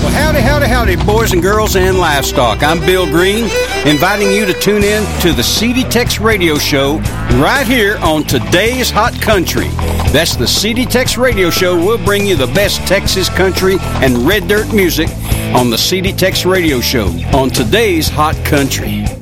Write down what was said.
Well, howdy, howdy, howdy, boys and girls and livestock. I'm Bill Green, inviting you to tune in to the CD Tex Radio Show right here on Today's Hot Country. That's the CD Tex Radio Show. We'll bring you the best Texas country and red dirt music on the CD Tex Radio Show on Today's Hot Country.